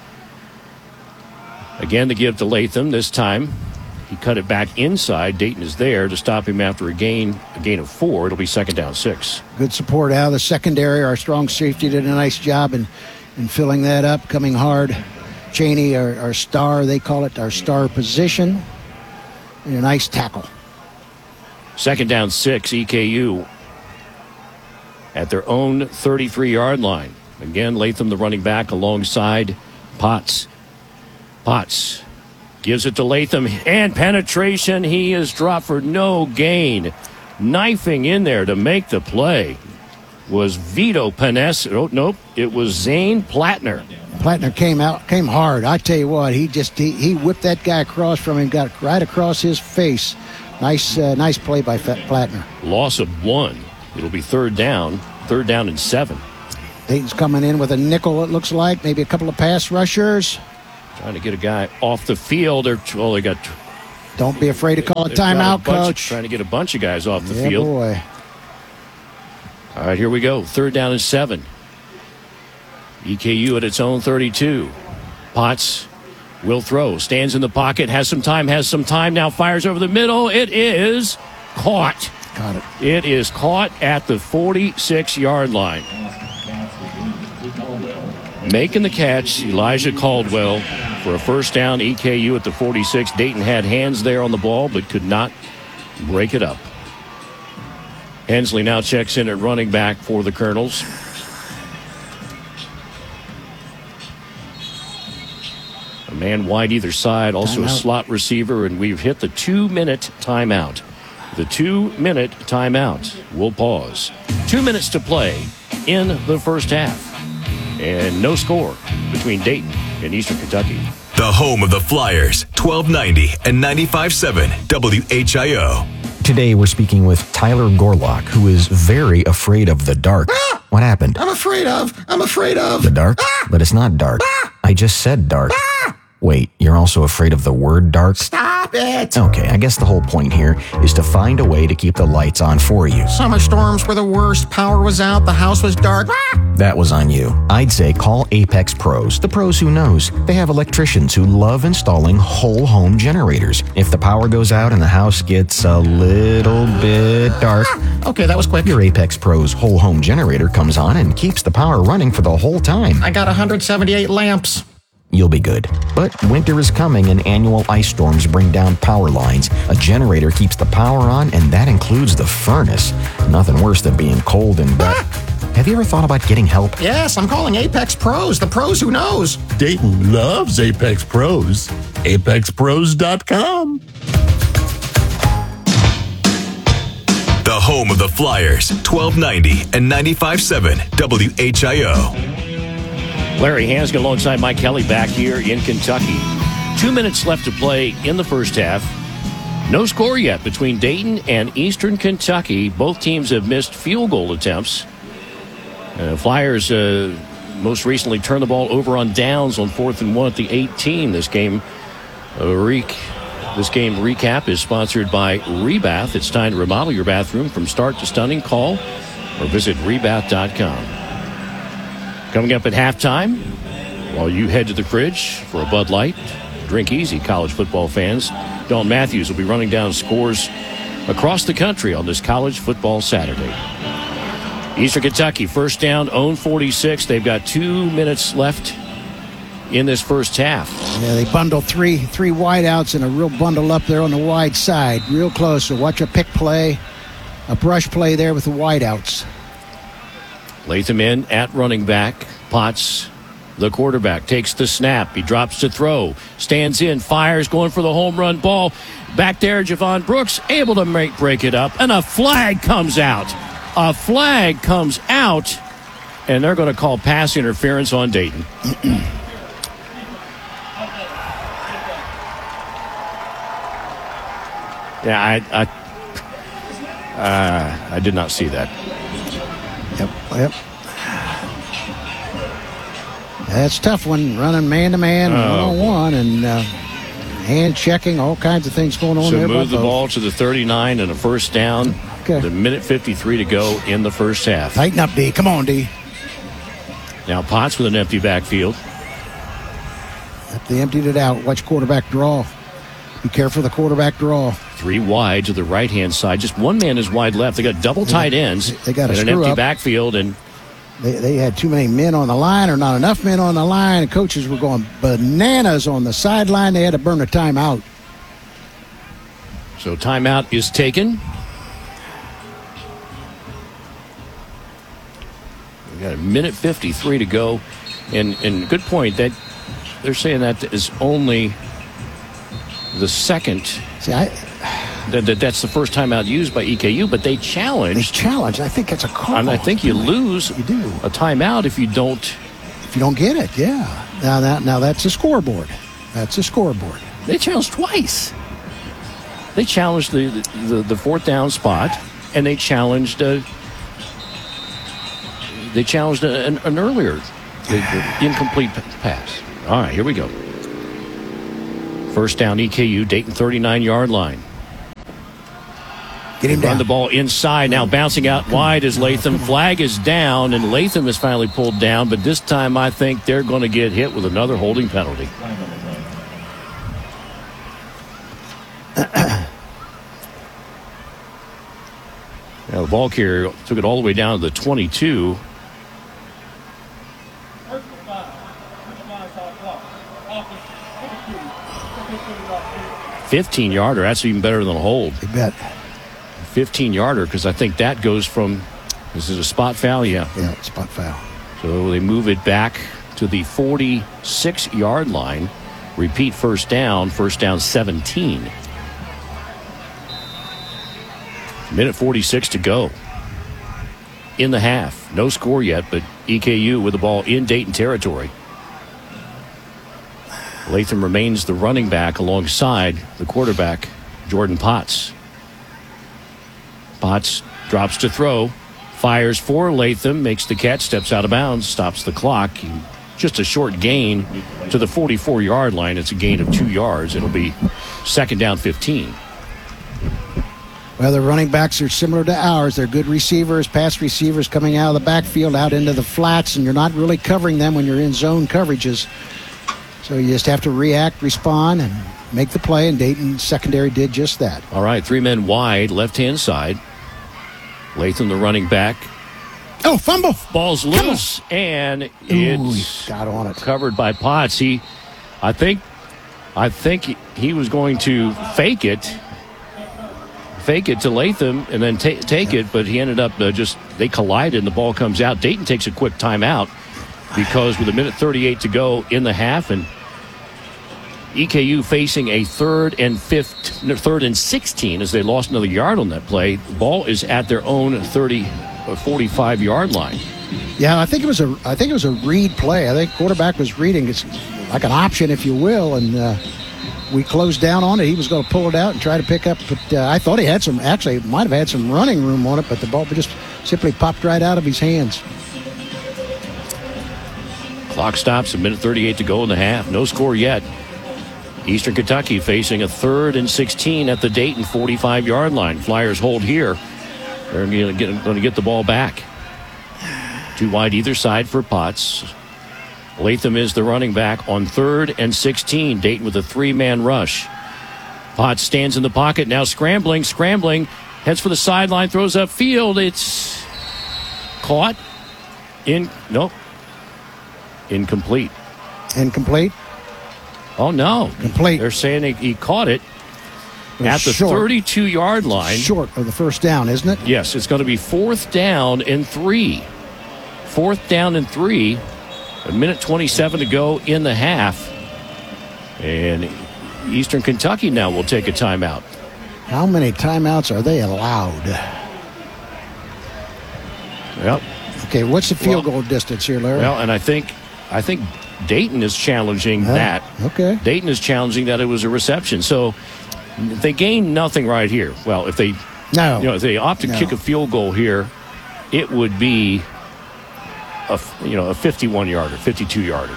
Again, to give to Latham. This time, he cut it back inside. Dayton is there to stop him after a gain, a gain of four. It'll be second down six. Good support out of the secondary. Our strong safety did a nice job in, in filling that up, coming hard. Cheney, our, our star, they call it our star position. And a nice tackle. Second down six, E K U at their own thirty-three-yard line. Again, Latham, the running back, alongside Potts. Potts gives it to Latham, and penetration. He is dropped for no gain. Knifing in there to make the play. was Vito Paness. Oh, nope, it was Zane Plattner. Plattner came out, came hard. I tell you what, he just he, he whipped that guy across from him, got right across his face. Nice, uh, nice play by Plattner. Loss of one. It'll be third down. Third down and seven. Dayton's coming in with a nickel. It looks like maybe a couple of pass rushers. Trying to get a guy off the field. They're well, they got. Don't be afraid to call a timeout, a bunch, Coach. Trying to get a bunch of guys off the yeah, field. Boy. All right, here we go. Third down and seven. E K U at its own thirty-two. Potts will throw. Stands in the pocket. Has some time. Has some time. Now fires over the middle. It is caught. Got it. It is caught at the forty-six-yard line. Making the catch, Elijah Caldwell for a first down. E K U at the forty-six. Dayton had hands there on the ball, but could not break it up. Hensley now checks in at running back for the Colonels. A man wide either side, also timeout. A slot receiver, and we've hit the two-minute timeout. The two-minute timeout. We'll pause. Two minutes to play in the first half. And no score between Dayton and Eastern Kentucky. The home of the Flyers, twelve ninety and ninety-five point seven W H I O. Today we're speaking with Tyler Gorlock, who is very afraid of the dark. Ah! What happened? I'm afraid of. I'm afraid of. The dark? Ah! But it's not dark. Ah! I just said dark. Ah! Wait, you're also afraid of the word dark? Stop it. Okay, I guess the whole point here is to find a way to keep the lights on for you. Summer storms were the worst. Power was out. The house was dark. Ah! That was on you. I'd say call Apex Pros, the pros who knows. They have electricians who love installing whole home generators. If the power goes out and the house gets a little bit dark, Ah! Okay, that was quick. your Apex Pros whole home generator comes on and keeps the power running for the whole time. I got one hundred seventy-eight lamps. You'll be good. But winter is coming and annual ice storms bring down power lines. A generator keeps the power on, and that includes the furnace. Nothing worse than being cold and wet. Have you ever thought about getting help? Yes, I'm calling Apex Pros, the pros who knows. Dayton loves Apex Pros. Apex Pros dot com. The home of the Flyers, twelve ninety and ninety-five point seven W H I O. Larry Hansgen alongside Mike Kelly back here in Kentucky. Two minutes left to play in the first half. No score yet between Dayton and Eastern Kentucky. Both teams have missed field goal attempts. Uh, Flyers uh, most recently turned the ball over on downs on fourth and one at the eighteen. This game, uh, rec- this game recap is sponsored by Rebath. It's time to remodel your bathroom from start to stunning. Call or visit rebath dot com. Coming up at halftime, while you head to the fridge for a Bud Light, drink easy, college football fans. Don Matthews will be running down scores across the country on this college football Saturday. Eastern Kentucky, first down, own forty-six. They've got two minutes left in this first half. Yeah, they bundled three three wideouts and a real bundle up there on the wide side, real close. So watch a pick play, a brush play there with the wideouts. Latham in at running back. Potts, the quarterback, takes the snap. He drops to throw. Stands in, fires, going for the home run ball. Back there, Javon Brooks, able to make break it up. And a flag comes out. A flag comes out. And they're going to call pass interference on Dayton. yeah, I I, uh, I did not see that. Yep, yep. That's a tough one, running man-to-man, Oh. one-on-one, and uh, hand checking, all kinds of things going on So there. move the both. ball to the thirty-nine and a first down. Okay. The minute fifty-three to go in the first half. Tighten up, D. Come on, D. Now Potts with an empty backfield. They emptied it out. Watch quarterback draw. Be careful of the quarterback draw. Three wide to the right-hand side. Just one man is wide left. They got double tight ends. They got a and an screw empty up. backfield. And They, they had too many men on the line or not enough men on the line. Coaches were going bananas on the sideline. They had to burn a timeout. so timeout is taken. We got a minute fifty-three to go. And, and good point that they're saying that is only the second. See, I, that, that that's the first timeout used by E K U, but they challenged. They challenged. I think that's a call. And I think you lose you do. a timeout if you don't. If you don't get it, yeah. Now that now that's a scoreboard. That's a scoreboard. They challenged twice. They challenged the the, the fourth down spot, and they challenged. Uh, they challenged an, an earlier the, the incomplete pass. All right, here we go. First down, E K U, Dayton thirty-nine-yard line. Get him Run down. the ball inside. Now bouncing out wide as Latham. Flag is down, and Latham is finally pulled down, but this time I think they're going to get hit with another holding penalty. Now the ball carrier took it all the way down to the twenty-two. fifteen-yarder. That's even better than a hold. You bet. fifteen-yarder, because I think that goes from, this is a spot foul, yeah. Yeah, spot foul. So they move it back to the forty-six-yard line. Repeat first down, first down seventeen. Minute forty-six to go in the half. No score yet, but E K U with the ball in Dayton territory. Latham remains the running back alongside the quarterback, Jordan Potts. Potts drops to throw, fires for Latham, makes the catch, steps out of bounds, stops the clock. Just a short gain to the forty-four-yard line. It's a gain of two yards. It'll be second down fifteen. Well, the running backs are similar to ours. They're good receivers, pass receivers coming out of the backfield, out into the flats, and you're not really covering them when you're in zone coverages. So you just have to react, respond, and make the play, and Dayton secondary did just that. All right, three men wide, left-hand side. Latham, the running back. Oh, fumble. Ball's loose, and it's Ooh, got on it. Covered by Potts. He, I think, I think he was going to fake it, fake it to Latham, and then ta- take it, but he ended up uh, just, they collided, and the ball comes out. Dayton takes a quick timeout because with a minute thirty-eight to go in the half, and E K U facing a third and fifth, no, third and sixteen as they lost another yard on that play. The ball is at their own thirty, forty-five-yard line. Yeah, I think it was a. I think it was a read play. I think quarterback was reading. It's like an option, if you will, and uh, we closed down on it. He was going to pull it out and try to pick up, but uh, I thought he had some. Actually, might have had some running room on it, but the ball just simply popped right out of his hands. Clock stops. A minute thirty-eight to go in the half. No score yet. Eastern Kentucky facing a third and sixteen at the Dayton forty-five-yard line. Flyers hold here. They're going to get, going to get the ball back. Too wide either side for Potts. Latham is the running back on third and sixteen. Dayton with a three-man rush. Potts stands in the pocket, now scrambling, scrambling. Heads for the sideline, throws upfield. It's caught. In, nope. Incomplete. Incomplete? Oh, no. Complete. They're saying he, he caught it It at the short. thirty-two-yard line. Short of the first down, isn't it? Yes, it's going to be fourth down and three. Fourth down and three. A minute twenty-seven to go in the half. And Eastern Kentucky now will take a timeout. How many timeouts are they allowed? Yep. Okay, what's the field Well- goal distance here, Larry? Well, and I think I think Dayton is challenging Yeah, that. okay. Dayton is challenging that it was a reception. So if they gain nothing right here. Well, if they No. you know, if they opt to No. kick a field goal here, it would be a you know a fifty-one-yarder, fifty-two-yarder.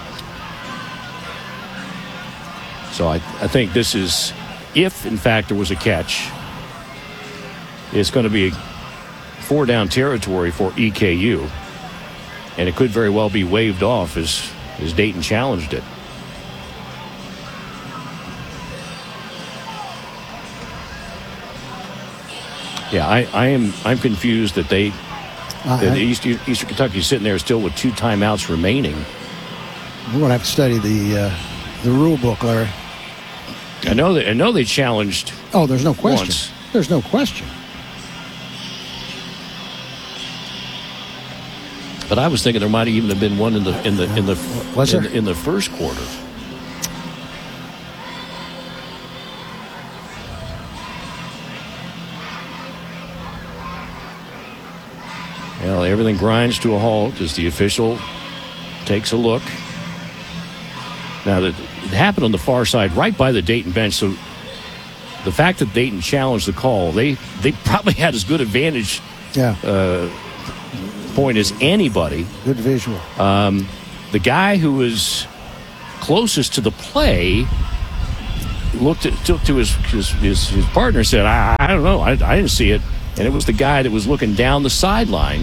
So I I think this is, if in fact there was a catch, it's going to be four down territory for E K U. And it could very well be waved off as, as Dayton challenged it. Yeah, I, I am I'm confused that they Uh, that I- East, Eastern Kentucky is sitting there still with two timeouts remaining. We're going to have to study the uh, the rule book, Larry. I know that I know they challenged. Oh, there's no question. Once. There's no question. But I was thinking there might even have been one in the in the in the Was in, there? the, in the first quarter. Well, everything grinds to a halt as the official takes a look. Now, that it happened on the far side, right by the Dayton bench, so the fact that Dayton challenged the call, they, they probably had as good advantage yeah. uh, point as anybody. Good visual. Um, the guy who was closest to the play looked at, took to his his, his, his partner and said, I, I don't know, I, I didn't see it. And it was the guy that was looking down the sideline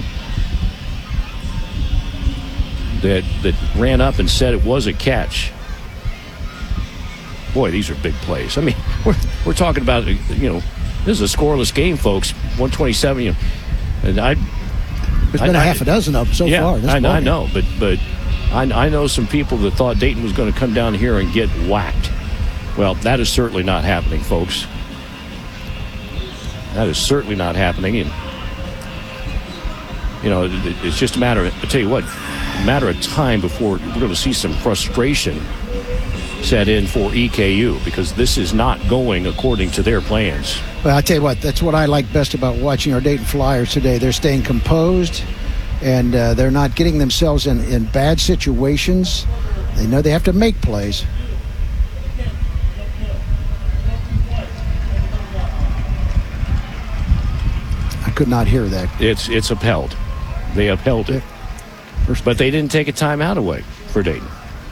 that that ran up and said it was a catch. Boy, these are big plays. I mean, we're we're talking about, you know, this is a scoreless game, folks. one twenty-seven, you know, and I. There's been I, a half a dozen of them so yeah, far. This I, I morning. know, but but I, I know some people that thought Dayton was going to come down here and get whacked. Well, that is certainly not happening, folks. That is certainly not happening, and you know, it, it's just a matter of, I tell you what, a matter of time before we're going to see some frustration set in for E K U, because this is not going according to their plans. Well, I tell you what, that's what I like best about watching our Dayton Flyers today. They're staying composed, and uh, they're not getting themselves in, in bad situations. They know they have to make plays. I could not hear that. It's it's upheld. They upheld it. But they didn't take a timeout away for Dayton.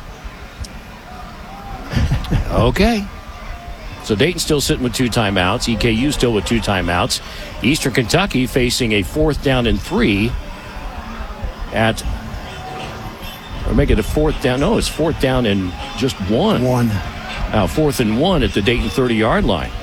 Okay. So Dayton's still sitting with two timeouts. E K U still with two timeouts. Eastern Kentucky facing a fourth down and three at, or make it a fourth down. No, it's fourth down and just one. One. Now fourth and one at the Dayton thirty-yard line.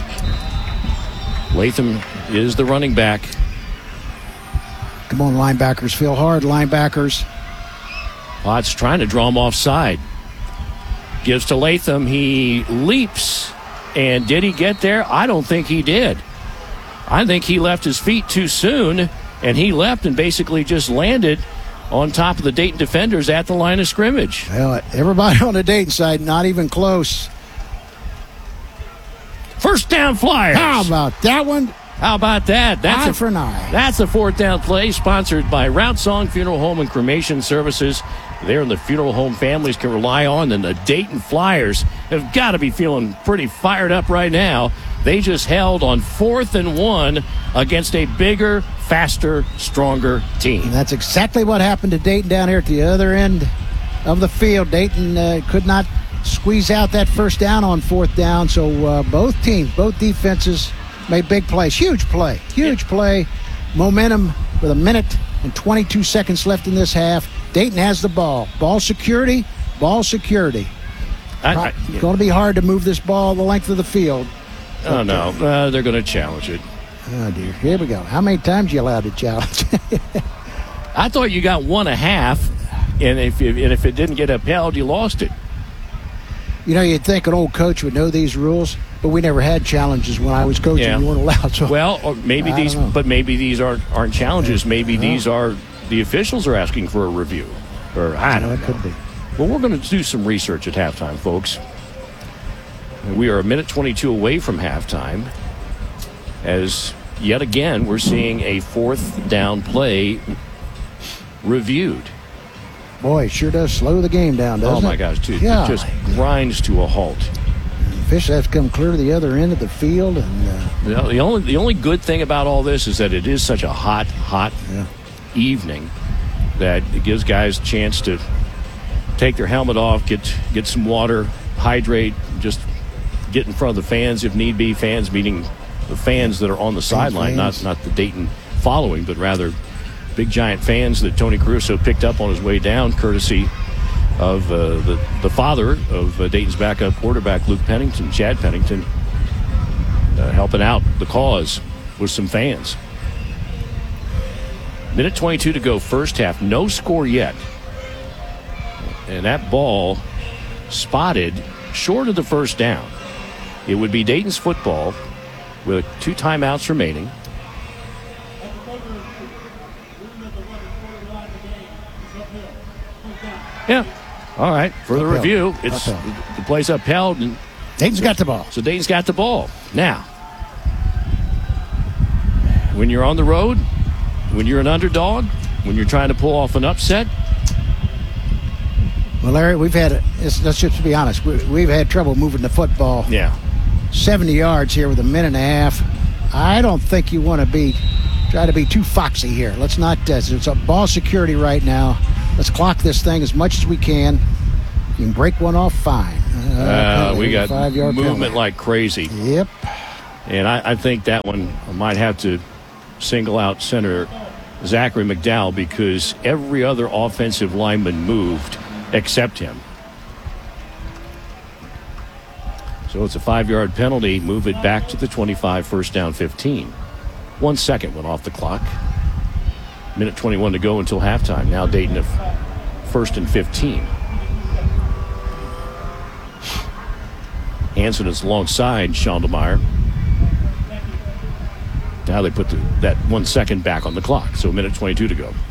Latham is the running back. Come on, linebackers. Feel hard, linebackers. Potts trying to draw him offside. Gives to Latham. He leaps. And did he get there? I don't think he did. I think he left his feet too soon, and he left and basically just landed on top of the Dayton defenders at the line of scrimmage. Well, everybody on the Dayton side, not even close. First down, Flyers. How about that one? How about that? That's eye a, for an eye. That's a fourth down play sponsored by Route Song Funeral Home and Cremation Services. There in the funeral home families can rely on, and the Dayton Flyers have got to be feeling pretty fired up right now. They just held on fourth and one against a bigger, faster, stronger team. And that's exactly what happened to Dayton down here at the other end of the field. Dayton uh, could not squeeze out that first down on fourth down, so uh, both teams, both defenses made big plays. Huge play. Huge play. Momentum with a minute and twenty-two seconds left in this half. Dayton has the ball. Ball security. Ball security. I, I, it's going to be hard to move this ball the length of the field. Oh, no. Uh, they're going to challenge it. Oh, dear. Here we go. How many times are you allowed to challenge? I thought you got one and a half, and if, and if it didn't get upheld, you lost it. You know, you'd think an old coach would know these rules, but we never had challenges when I was coaching. Yeah. You weren't allowed. So well, or maybe I these, don't know. but maybe these aren't aren't challenges. Maybe No. these are the officials are asking for a review, or I don't No, it know. could be. Well, we're going to do some research at halftime, folks. We are a minute twenty-two away from halftime, as yet again we're seeing a fourth down play reviewed. Boy, it sure does slow the game down, doesn't Oh it? my gosh, dude! Yeah. It just grinds to a halt. Fish have to come clear to the other end of the field, and uh, The, the only the only good thing about all this is that it is such a hot, hot yeah. evening that it gives guys a chance to take their helmet off, get get some water, hydrate, just get in front of the fans if need be. Fans meaning the fans that are on the sideline, not fans. not the Dayton following, but rather big giant fans that Tony Caruso picked up on his way down, courtesy of uh, the the father of uh, Dayton's backup quarterback Luke Pennington, Chad Pennington, uh, helping out the cause with some fans. Minute twenty-two to go, first half. No score yet. And that ball spotted short of the first down. It would be Dayton's football with two timeouts remaining. Yeah. All right. Further Upheld. review. It's Upheld. the play's upheld, and Dayton's got the ball. so Dayton's got the ball. Now, when you're on the road, when you're an underdog, when you're trying to pull off an upset. Well, Larry, we've had, a, let's just be honest, we, we've had trouble moving the football. Yeah. seventy yards here with a minute and a half. I don't think you want to be, try to be too foxy here. Let's not, uh, it's a ball security right now. Let's clock this thing as much as we can. You can break one off, fine. Uh, uh, we got five-yard movement penalty. like crazy. Yep. And I, I think that one might have to single out center Zachary McDowell because every other offensive lineman moved except him. So it's a five-yard penalty. Move it back to the twenty-five, first down fifteen. One second went off the clock. Minute twenty-one to go until halftime. Now Dayton at first and fifteen. Hansen is alongside Schondelmeyer. Now they put the, that one second back on the clock. So a minute twenty-two to go.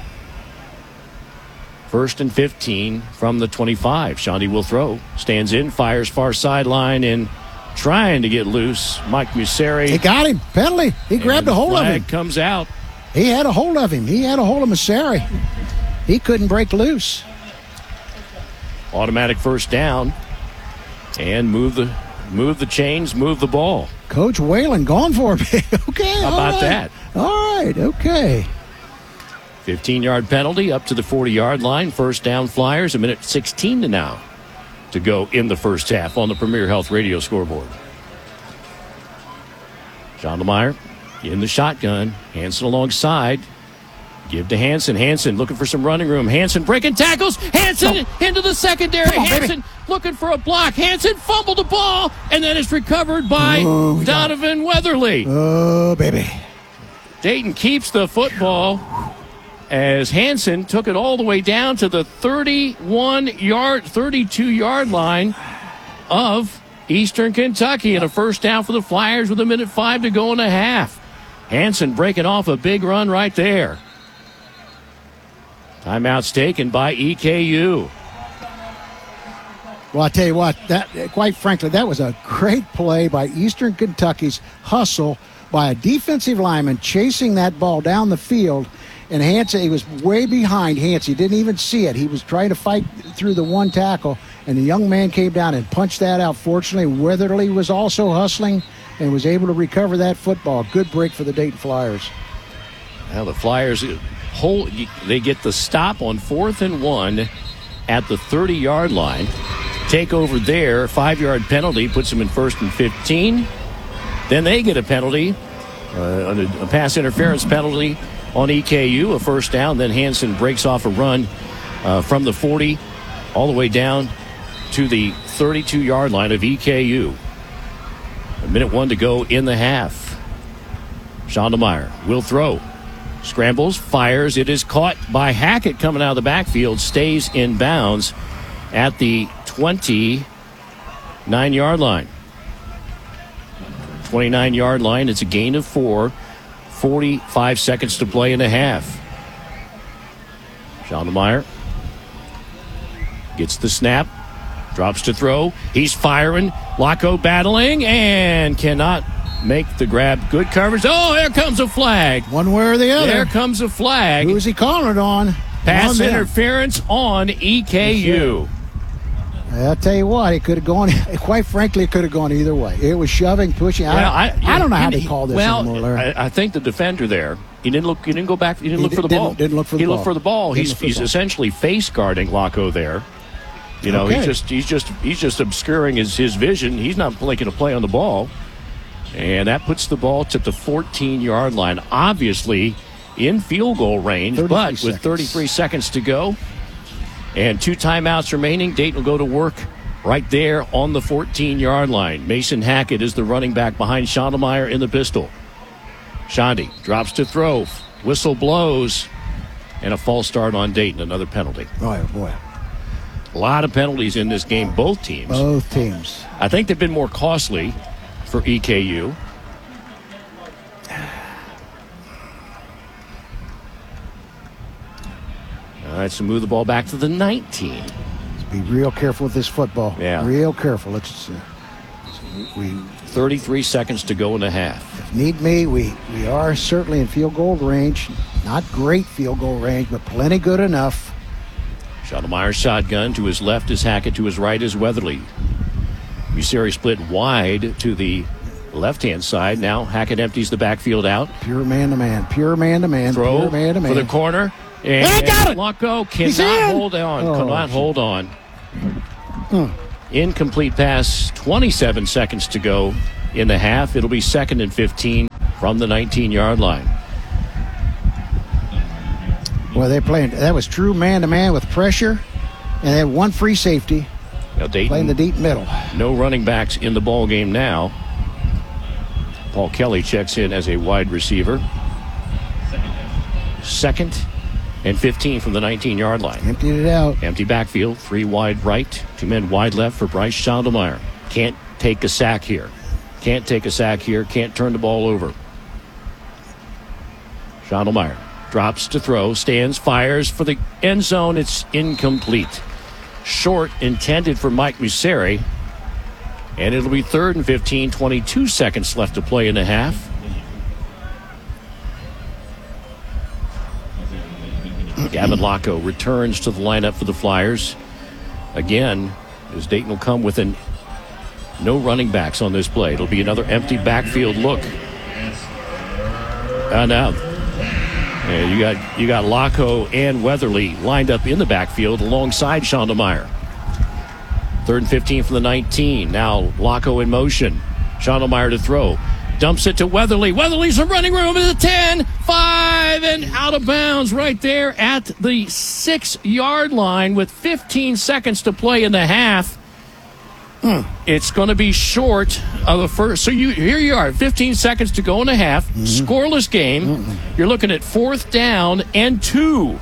First and fifteen from the twenty-five. Shandy will throw. Stands in, fires far sideline, and trying to get loose. Mike Museri. He got him. Penalty. He grabbed a hold of him. Comes out. He had a hold of him. He had a hold of Museri. He couldn't break loose. Automatic first down. And move the move the chains, move the ball. Coach Whalen gone for him. Okay. How about right. that? All right. Okay. fifteen-yard penalty up to the forty-yard line. First down Flyers. A minute sixteen to now to go in the first half on the Premier Health Radio scoreboard. Schondelmeyer in the shotgun. Hansen alongside. Give to Hansen. Hansen looking for some running room. Hansen breaking tackles. Hansen oh. into the secondary. On, Hansen baby. looking for a block. Hansen fumbled the ball, and then it's recovered by oh, Donovan Weatherly. Oh, baby. Dayton keeps the football as Hansen took it all the way down to the thirty-one-yard, thirty-two-yard line of Eastern Kentucky, and a first down for the Flyers with a minute five to go and a half. Hansen breaking off a big run right there. Timeout's taken by E K U. Well, I tell you what, that quite frankly, that was a great play by Eastern Kentucky's hustle by a defensive lineman chasing that ball down the field. And Hansen, he was way behind Hansen. He didn't even see it. He was trying to fight through the one tackle, and the young man came down and punched that out. Fortunately, Weatherly was also hustling and was able to recover that football. Good break for the Dayton Flyers. Now the Flyers hold, they get the stop on fourth and one at the thirty-yard line. Take over there, five-yard penalty puts them in first and fifteen. Then they get a penalty, uh, a pass interference penalty on E K U, a first down. Then Hansen breaks off a run uh, from the forty all the way down to the thirty-two-yard line of E K U. A minute one to go in the half. Schondelmeyer will throw. Scrambles, fires. It is caught by Hackett coming out of the backfield. Stays in bounds at the twenty-nine-yard line. twenty-nine-yard line. It's a gain of four. forty-five seconds to play in a half. Schondelmeyer gets the snap. Drops to throw. He's firing. Laco battling and cannot make the grab. Good coverage. Oh, here comes a flag. One way or the other. There comes a flag. Who is he calling it on? Pass on interference on E K U. I'll tell you what, it could have gone, quite frankly, it could have gone either way. It was shoving, pushing. Well, I, I, I don't know how he, they call this well, anymore, Larry. I, I think the defender there, he didn't look. He didn't go back. He didn't He look for the didn't- ball. didn't look for the he ball. looked for the ball. Didn't He's look for the he's ball. essentially face guarding Laco there. You know, he's Okay. just he's just he's just obscuring his, his vision. He's not making a play on the ball, and that puts the ball to the fourteen-yard line. Obviously, in field goal range, but with seconds. thirty-three seconds to go and two timeouts remaining, Dayton will go to work right there on the fourteen-yard line. Mason Hackett is the running back behind Schondelmeyer in the pistol. Shandy drops to throw. Whistle blows, and a false start on Dayton. Another penalty. Boy, oh boy. A lot of penalties in this game, both teams. Both teams. I think they've been more costly for E K U. All right, so move the ball back to the nineteen. Let's be real careful with this football. Yeah. Real careful. Let's. Uh, we thirty-three seconds to go in a half. Need me, we, we are certainly in field goal range. Not great field goal range, but plenty good enough. Schottelmeyer shotgun. To his left is Hackett. To his right is Weatherly. Museri split wide to the left-hand side. Now Hackett empties the backfield out. Pure man-to-man. Pure man-to-man. Throw pure man-to-man. for the corner. And, and he got it! Locko He's cannot in! hold on. Oh, cannot geez. hold on. Hmm. Incomplete pass. twenty-seven seconds to go in the half. It'll be second and fifteen from the nineteen-yard line. Well, they're playing. That was true man-to-man with pressure, and they had one free safety. Now Dayton, playing the deep middle. No running backs in the ball game now. Paul Kelly checks in as a wide receiver. Second and fifteen from the nineteen-yard line. Emptied it out. Empty backfield, three wide right, two men wide left for Bryce Schottelmeyer. Can't take a sack here. Can't take a sack here. Can't turn the ball over. Schottelmeyer drops to throw, stands, fires for the end zone. It's incomplete. Short, intended for Mike Museri. And it'll be third and fifteen, twenty-two seconds left to play in the half. Gavin Locko returns to the lineup for the Flyers. Again, as Dayton will come with an no running backs on this play. It'll be another empty backfield look. Uh, now, yeah, you got you got Locko and Weatherly lined up in the backfield alongside Schottelmeyer. Third and fifteen from the nineteen. Now Locko in motion. Schottelmeyer to throw. Dumps it to Weatherly. Weatherly's in running room at the ten, five, and out of bounds right there at the six-yard line with fifteen seconds to play in the half. Hmm. It's going to be short of the first. So you here you are, fifteen seconds to go in the half. Mm-hmm. Scoreless game. Mm-hmm. You're looking at fourth down and two.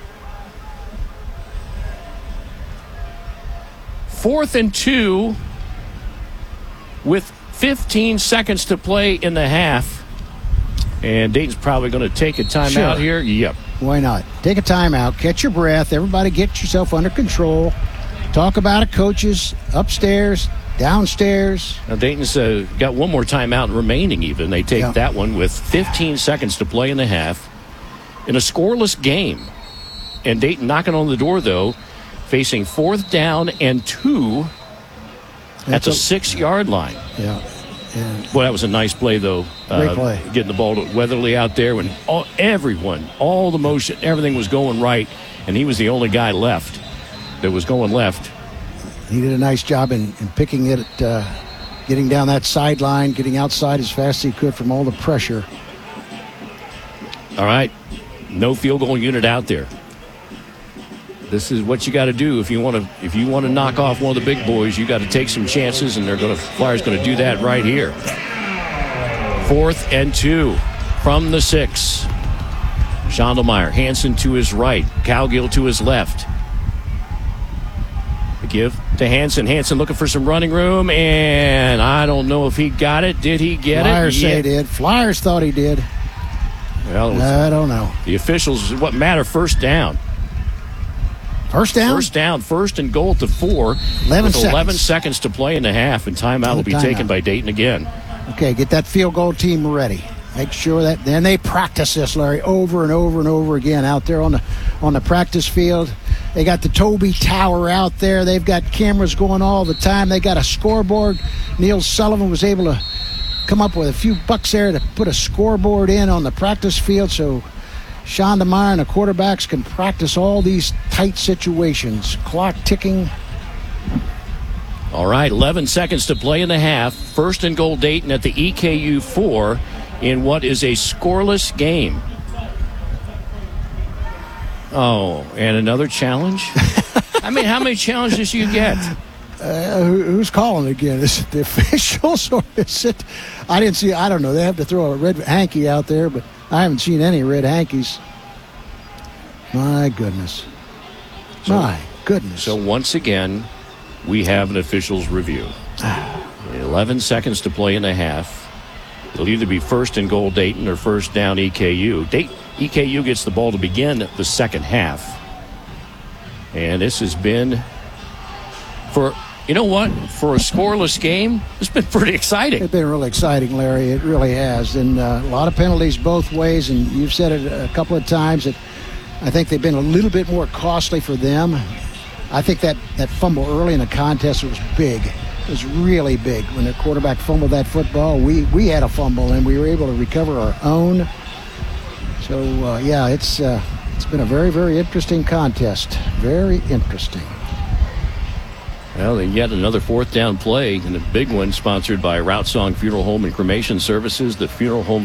Fourth and two with fifteen seconds to play in the half. And Dayton's probably going to take a timeout Sure. here. Yep. Why not? Take a timeout. Catch your breath. Everybody get yourself under control. Talk about it, coaches. Upstairs, downstairs. Now Dayton's uh, got one more timeout remaining even. They take Yeah. that one with fifteen seconds to play in the half. In a scoreless game. And Dayton knocking on the door, though, facing fourth down and two at That's the a- six-yard line. Yeah. And Boy, that was a nice play, though. Great play. Getting the ball to Weatherly out there when all, everyone, all the motion, everything was going right, and he was the only guy left that was going left. he did a nice job in, in picking it, uh, getting down that sideline, getting outside as fast as he could from all the pressure. All right, no field goal unit out there. This is what you got to do if you want to. If you want to knock off one of the big boys, you got to take some chances, and they're going to. Flyers going to do that right here. Fourth and two from the six. Schottelmeyer, Hansen to his right, Cowgill to his left. The give to Hansen. Hansen looking for some running room, and I don't know if he got it. Did he get Flyers it? say Yeah. he did. Flyers thought he did. Well, it was- I don't know. the officials, what matter? First down. First down? First down, first and goal at the four. eleven with eleven seconds. seconds to play in the half, and timeout will be Timeout. taken by Dayton again. Okay, get that field goal team ready. Make sure that then they practice this, Larry, over and over and over again out there on the on the practice field. They got the Toby Tower out there. They've got cameras going all the time. They got a scoreboard. Neil Sullivan was able to come up with a few bucks there to put a scoreboard in on the practice field so Schottelmeyer and the quarterbacks can practice all these tight situations. Clock ticking. All right, eleven seconds to play in the half. First and goal Dayton at the E K U four in what is a scoreless game. Oh, and another challenge? I mean, how many challenges do you get? Uh, who, who's calling again? Is it the officials or is it? I didn't see. I don't know. They have to throw a red hanky out there, but I haven't seen any red hankies. My goodness. So- My goodness. So once again, we have an officials review. eleven seconds to play in the half. It'll either be first and goal Dayton or first down E K U. Dayton, E K U gets the ball to begin the second half. And this has been, for You know what? For a scoreless game, it's been pretty exciting. It's been really exciting, Larry. It really has. And uh, a lot of penalties both ways. And you've said it a couple of times that I think they've been a little bit more costly for them. I think that, that fumble early in the contest was big. It was really big. When the quarterback fumbled that football, we, we had a fumble, and we were able to recover our own. So, uh, yeah, it's uh, it's been a very, very interesting contest. Very interesting. Well, and yet another fourth down play, and a big one sponsored by Route Song Funeral Home and Cremation Services, the funeral home